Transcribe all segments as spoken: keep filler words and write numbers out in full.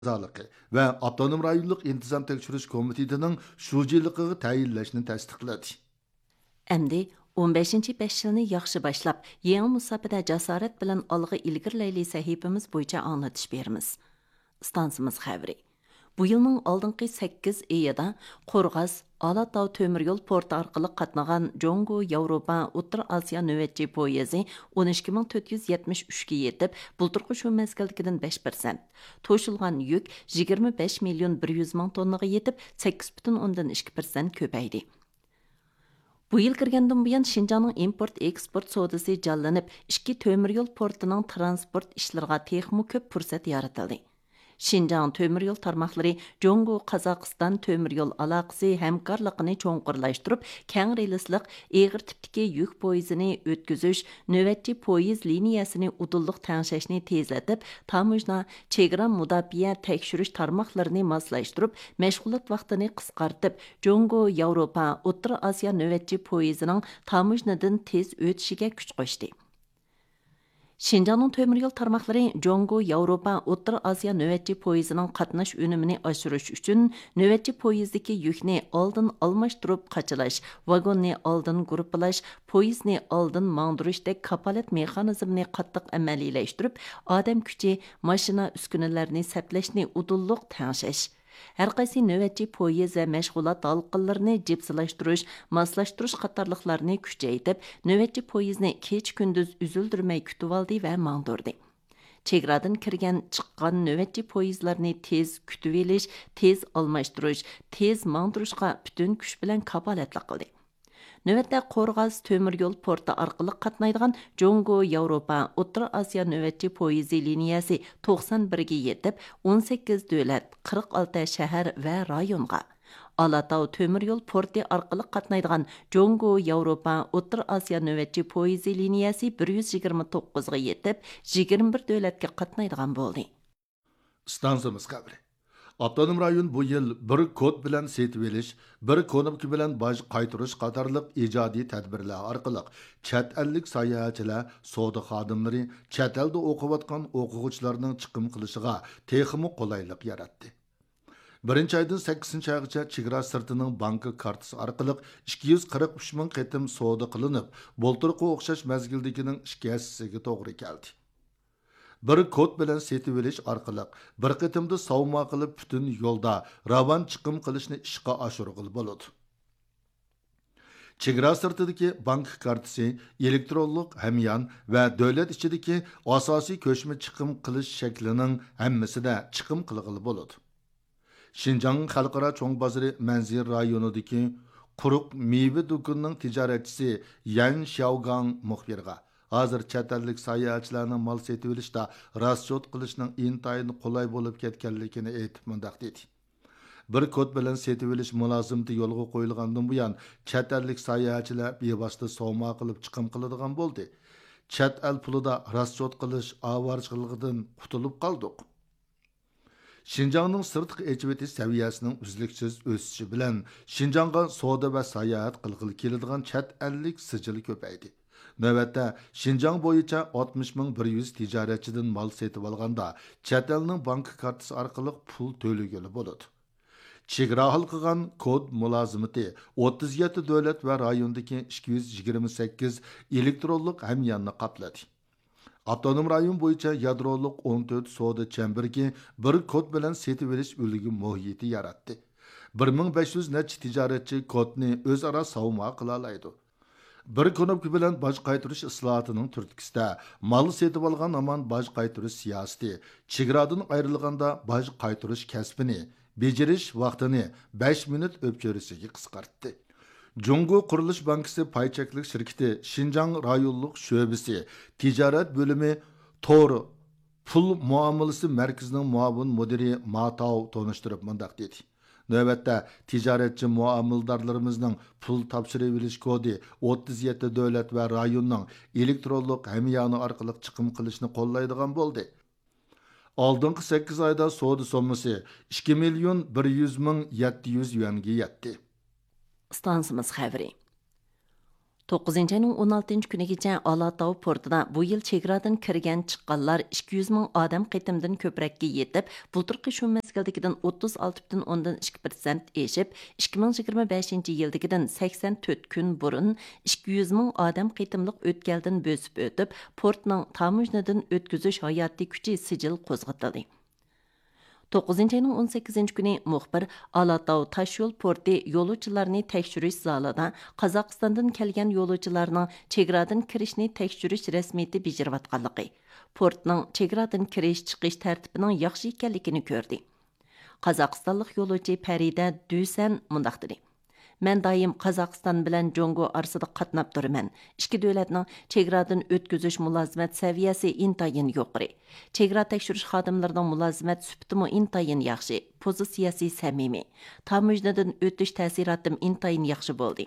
a'zoligi va Avtonom rayonlik intizom tekshirish komitetining shujiligiga tayinlashni tasdiqladi. Әмді o'n beshinchi besh yilni yaxshi boshlab, yangi musofada jasorat bilan olg'a ilgirlayli sahifamiz bo'yicha anglatish beramiz. Stansimiz xəbri. Bu yılның aldınqı sakkiz ayida Qorğaz Alatau tömür yol portu arqılı qatnagan Jongo Yevropa O'rta Osiyo növbətçi poyezi o'n ikki ming to'rt yuz yetmish uch ga yetib, bulturqi shu mezgildagidan besh persent. To'shilgan yük yigirma besh million bir yuz ming tonnaga yetib, sakkiz butun o'ndan ikki persent ko'paydi. Bu yıl kirgandan buyon Şinjanның import-eksport sodasi canlanib, ikki tömür yol portining transport ishlariga texmo ko'p fursat yaratildi. Şinjan tömür yol tarmoqlari Jongo Qozog'iston tömür yol aloqasi hamkorligini cho'nqurlashtirib, keng relsliq eg'ir tipdagi yuk poyezini o'tkazish, navbatchi poyez liniyasini udulliq tangshashni tezlatib, tamojna, chegara mudofaa tekshirish tarmoqlarini moslashtirib, mashg'ulot vaqtini qisqartib, Jongo Yevropa O'rta Osiyo navbatchi poyezining tamojnadan tez o'tishiga kuch qo'shdi. Şinjanның tömür yol tarmoqlari Jongo Yevropa O'rta Osiyo navbatchi poyezining qatnash unumini oshirish uchun navbatchi poyezdagi yukni oldin almashtirib qachilash, vagonni oldin gruppalash, poyezni oldin mangdirishdek kapolat mexanizmini qattiq amaliyalashtirib, odam kuchi, mashina uskunalarni saplashni udulliq tangshash. Her qaysi növbətçi poyez və məşğulat halqalarını cipsilashtirish, maslashtirish qatarlıqlarını küçəytib, növbətçi poyezni keç gündüz üzüldürməy kütüb aldı və mangdurdu. Çegradan kirgan chiqqan növbətçi poyezlarni tez kütüb elish, tez almashtirish, tez mangdirishqa bütün kuch bilan kapolatlik qildi. Növbətdə Qorğaz tömür yol portu arqılı qatnaydigan Jongo Yevropa O'rta Osiyo növbətçi poyezi liniyasi to'qson birga yetib, o'n sakkiz davlat, qirq olti shahar va rayonga. Alatau tömür yol porti arqılı qatnaydigan Jongo Yevropa O'rta Osiyo növbətçi poyezi liniyasi bir yuz yigirma to'qqiz ga yetib, yigirma bir davlatga qatnaydigan bo'ldi. Stansimiz xabari. Avtonom rayon bu yıl bir kod bilan setib elish, bir konumki bilan baj qaytirish qatorliq ijodiy tadbirlar orqali chet ellik sayohatchilar, savdo xodimlari, chet elda o'qiyotgan o'quvchilarning chiqim qilishiga texmi qulaylik yaratdi. birinchi aydan sakkizinchi oygacha chegara sirtining banki kartasi orqali ikki yuz qirq uch ming qatim savdo qilinib, bo'ltirqi o'xshash mazgildikining ikki hissasiga to'g'ri keldi. Bir kod bilan setib elish orqali bir qitimda savma qilib butun yo'lda ravon chiqim qilishni ishga oshirg'il bo'ladi. Chegara sirtidagi bank kartasi, elektronlik hamyon va davlat ichidagi asosiy ko'chma chiqim qilish shaklining hammasida chiqim qilg'il bo'ladi. Şinjan xalqaro cho'ng bozori Manzir rayonidagi quruq meva do'konining tijoratchisi Yan Xiaogang muxbirga hozir chet ellik sayohatchilarning mol setib olishda raschot qilishning intayin qulay bo'lib ketganligini aytib mundaq dedi. Bir kod bilan setib olish mulozimati yo'lga qo'yilgandan buyon chet ellik sayohatchilar bevosita savdo qilib chiqim qiladigan bo'ldi. Chet el pulida raschot qilish avarchilig'idan qutulib qoldik. Şinjanның sırtqı echiveti saviyasining uzluksiz o'sishi bilan Şinjanga savdo va sayohat qilg'ili keladigan chet ellik sijili ko'paydi. Navbatda Şinjan bo'yicha oltmish ming bir yuz tijoratchidan mol setib olganda chet elning bank kartasi orqali pul to'lagili bo'ladi. Chegara hal qilgan kod mulozimati o'ttiz yetti davlat va rayondagi ikki yuz yigirma sakkiz elektronlik hamyonni qopladi. Avtonom rayon bo'yicha yadroliq o'n to'rt savdo chembirgi bir kod bilan setib olish ulgi muhiti yaratdi. bir ming besh yuz necha tijoratchi kodni o'zaro savdo qila oladi. Bir konumki bilan boj qaytirish islohotining turtkisida mol setib olgan aman boj qaytirish siyosati, chegaradan ayrilganda boj qaytirish kasbini, bejirish vaqtini besh minut o'pchirisiga qisqartdi. Jongo Qurilish Bankisi paychaklik shirkati Şinjan rayonlik sho'bisi tijorat bo'limi Tor pul muomalasi markazining muavin mudiri Matao tonishtirib mundaq dedi. Navbatda tijoratchi muomildorlarimizning pul topshirib olish kodi o'ttiz yetti davlat va rayonning elektronlik hamyoni orqali chiqim qilishni qo'llaydigan bo'ldi. Oldingi sakkiz oyda savdo summasi ikki million bir yuz ming yetti yuz yuanga yetdi. Stansimiz xəbri. to'qqizinchi ayning o'n oltinchi kunigacha Alatau portida bu yil chegaradan kirgan chiqqanlar ikki yuz ming odam qitimdan ko'prakka yetib, bulturqi shu mezgildagidan o'ttiz olti butun o'ndan ikki persent eshib, ikki ming yigirma beshinchi yildagidan sakson to'rt kun burun ikki yuz ming odam qitimliq o'tkaldan bösib o'tib, portning tamojnadan o'tkazish hayotiy kuchi sijil qo'zg'atildi. to'qqizinchi ayning o'n sakkizinchi kuni muxbir Alatau Tashyo'l porti yo'lovchilarni tekshirish zalida Qozog'istondan kelgan yo'lovchilarning chegaradan kirishni tekshirish rasmiyati bejirayotganligi, portning chegaradan kirish chiqish tartibining yaxshi ekanligini ko'rdi. Qozog'istonlik yo'lovchi Farida Dusan mundaq dedi: "Men doim Qozog'iston bilan Jongo orasida qatnab turaman. Ikki davlatning chegaradan o'tkazish mulozimat saviyasi intayin yuqori. Chegara tekshirish xodimlarining mulozimat sifati intayin yaxshi, pozitsiyasi samimiy. Tamojnadan o'tish ta'siratim intayin yaxshi bo'ldi."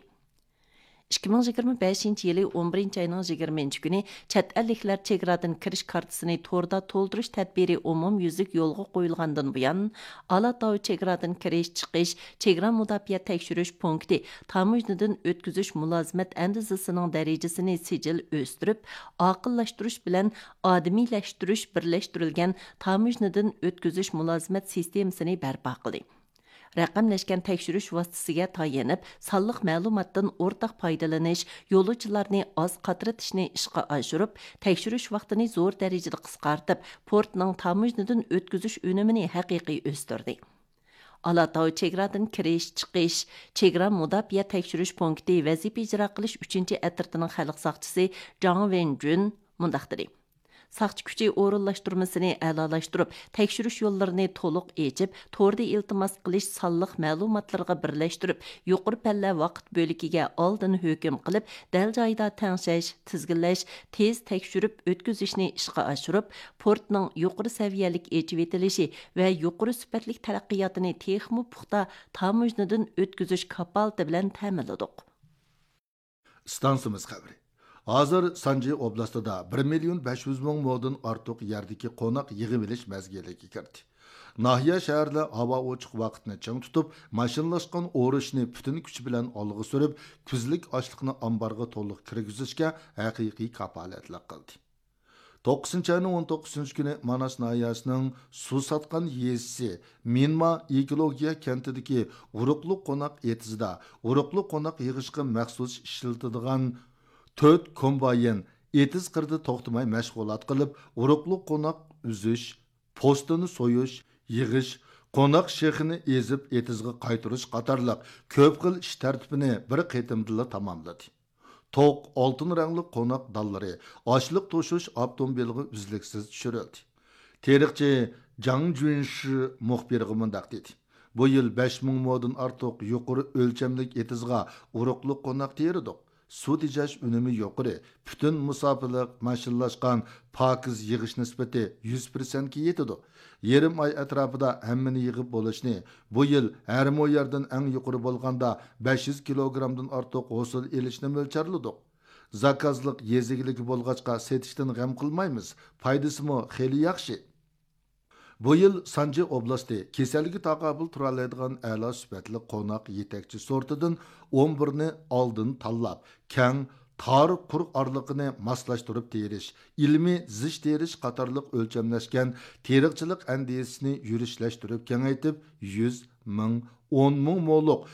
ikki ming yigirma beshinchi yili o'n birinchi ayning yigirmanchi kuni chet elliklar chegaradan kirish kartasini to'rda to'ldirish tadbiri umum yuzlik yo'lga qo'yilgandan buyon Alatau chegaradan kirish chiqish chegara mudofaa tekshirish punkti tamojnadan o'tkazish mulozimat andizasining darajasini sijil o'stirib, aqillashtirish bilan odamiylashtirish birlashtirilgan tamojnadan o'tkazish mulozimat sistemasini barpo qildi. Raqamlashgan tekshirish vositasiga tayanib, sonliq ma'lumotdan o'rtaq foydalanish, yo'lovchilarni oz qatratishni ishga oshirib, tekshirish vaqtini zo'r darajada qisqartib, portning tamojnadan o'tkazish unumini haqiqiy o'stirdi. Alatau chegaradan kirish, chiqish, chegara mudofaa tekshirish punkti vazifa ijro qilish uchinchi atritining xalq soqchisi Jang Wenjun mundaq dedi: Saqchi kuchi o'rinlashtirmasini a'lolashtirib, tekshirish yo'llarini to'liq echib, to'rda iltimos qilish sonliq ma'lumotlarga birlashtirib, yuqori palla vaqt bo'likiga oldin hukm qilib, dal joyda tengshash, tizginlash, tez tekshirib o'tkazishni ishga oshirib, portning yuqori saviyalik echib etilishi va yuqori sifatli taraqqiyotini texmi puxta tamojnadan o'tkazish kapolati bilan ta'minladik. Stansimiz xabari. Hazır Sanji oblastida bir million besh yuz ming modan ortiq yerdagi qo'noq yig'ib olish mazgiliga kirdi. Nahiya shaharlar havo ochiq vaqtni chang tutib, mashinalashgan o'rishni butun kuch bilan olg'a surib, kuzlik ochliqni ambarga to'liq kirgizishga haqiqiy kafolatlik qildi. to'qqizinchi ayning o'n to'qqizinchi kuni Manas nahiyasining suv satqan yezisi Minma ekologiya kentidagi uruqli qo'noq etizida uruqli qo'noq yig'ishga maxsus ishlatiladigan to'rt kombayn etiz qirda to'xtamay mashg'ulot qilib, uruqli qo'noq uzish, postini so'yish, yig'ish, qo'noq shexini ezib etizga qaytarish qatorliq ko'p xil ish tartibini bir qitimda tamomladi. To'q oltin rangli qo'noq dallari, ochliq to'shish avtomobiliga uzluksiz tushirildi. Teriqchi Jang Junshi muxbiriga mundaq dedi: "Bu yil besh ming modan ortiq yuqori o'lchamlik etizga uruqli qo'noq teridik. Suv tejash unumi yuqori, butun musofirlik mashinlashgan pokiz yig'ish nisbati yuz persent ga yetadi. Yarim oy atrofida hammani yig'ib bo'lishni, bu yil har mo yerdan eng yuqori bo'lganda besh yuz kilogrammdan ortiq hosil elishni mo'lcharladik. Zakazliq yezigligi bo'lg'achqa setishdan g'am qilmaymiz. Foydasimi xeli yaxshi." Bu yil Sanji oblasti kasallikka taqobil tura oladigan a'lo sifatli qo'noq yetakchi sortidan o'n birni oldin tanlab, keng tar quruq orliqini moslashtirib terish, ilmiy zich terish qatorliq o'lchamlashgan teriqchilik andisini yurishlashtirib kengaytib yuz ming, o'n ming mo'liq